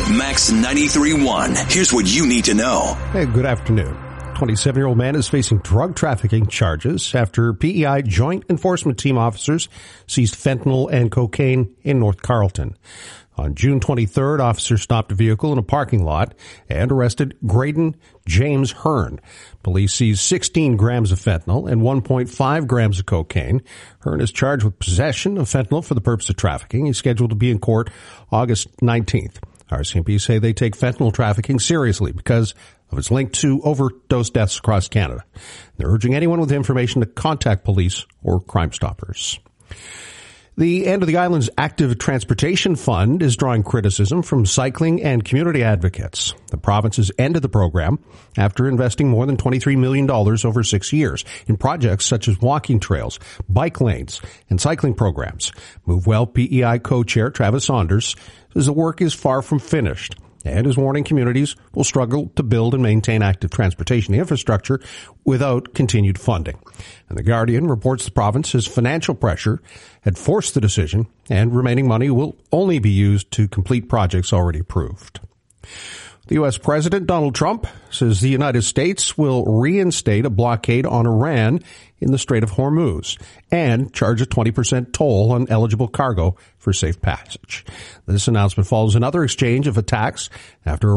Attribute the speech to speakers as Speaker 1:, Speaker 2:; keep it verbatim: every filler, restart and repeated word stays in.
Speaker 1: Max ninety-three point one. Here's what you need to know.
Speaker 2: Hey, good afternoon. twenty-seven-year-old man is facing drug trafficking charges after P E I Joint Enforcement Team officers seized fentanyl and cocaine in North Carlton. On June twenty-third, officers stopped a vehicle in a parking lot and arrested Graydon James Hearn. Police seized sixteen grams of fentanyl and one point five grams of cocaine. Hearn is charged with possession of fentanyl for the purpose of trafficking. He's scheduled to be in court August nineteenth. R C M P say they take fentanyl trafficking seriously because of its link to overdose deaths across Canada. They're urging anyone with information to contact police or Crime Stoppers. The End of the Island's Active Transportation Fund is drawing criticism from cycling and community advocates. The province has ended the program after investing more than twenty-three million dollars over six years in projects such as walking trails, bike lanes, and cycling programs. MoveWell P E I co-chair Travis Saunders says the work is far from finished and is warning communities will struggle to build and maintain active transportation infrastructure without continued funding. And The Guardian reports the province's financial pressure had forced the decision, and remaining money will only be used to complete projects already approved. The U S. President Donald Trump says the United States will reinstate a blockade on Iran in the Strait of Hormuz and charge a twenty percent toll on eligible cargo for safe passage. This announcement follows another exchange of attacks after